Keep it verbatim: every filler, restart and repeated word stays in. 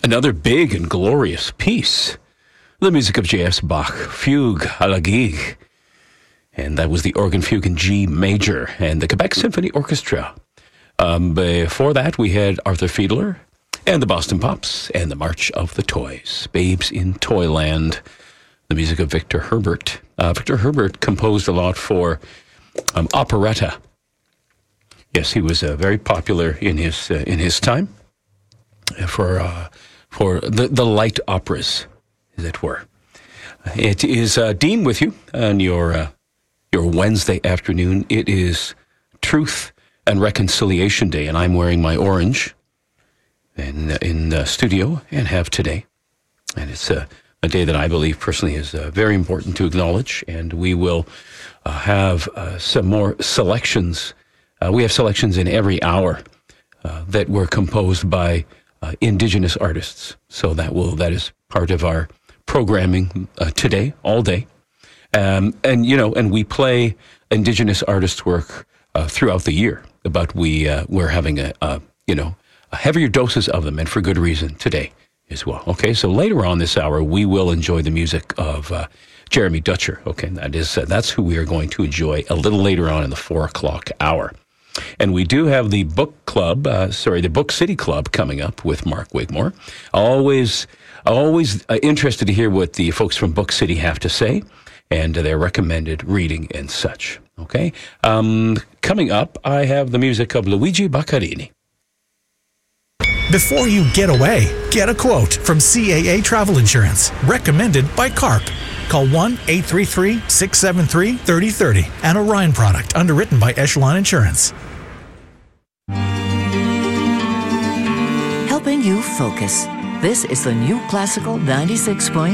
Another big and glorious piece. The music of J S Bach, Fugue à la Gigue. And that was the organ fugue in G major and the Quebec Symphony Orchestra. Um, before that, we had Arthur Fiedler and the Boston Pops and the March of the Toys, Babes in Toyland, the music of Victor Herbert. Uh, Victor Herbert composed a lot for um, operetta. Yes, he was uh, very popular in his uh, in his time for uh, for the, the light operas, as it were. It is uh, Dean with you on your uh, your Wednesday afternoon. It is Truth and Reconciliation Day, and I'm wearing my orange in in the studio and have today, and it's a, a day that I believe personally is uh, very important to acknowledge. And we will uh, have uh, some more selections. Uh, we have selections in every hour uh, that were composed by uh, Indigenous artists. So that will that is part of our programming uh, today, all day. Um, and you know, and we play Indigenous artists' work uh, throughout the year. But we uh, we're having a, a you know a heavier doses of them, and for good reason today as well. Okay, so later on this hour we will enjoy the music of uh, Jeremy Dutcher. Okay, that is uh, that's who we are going to enjoy a little later on in the four o'clock hour. And we do have the book club, uh, sorry, the Book City Club coming up with Mark Wigmore. Always, always uh, interested to hear what the folks from Book City have to say and uh, their recommended reading and such. Okay, um, coming up, I have the music of Luigi Baccarini. Before you get away, get a quote from C A A Travel Insurance, recommended by CARP. Call one eight three three, six seven three, three zero three zero. An Orion product underwritten by Echelon Insurance. Helping you focus. This is the New Classical ninety-six point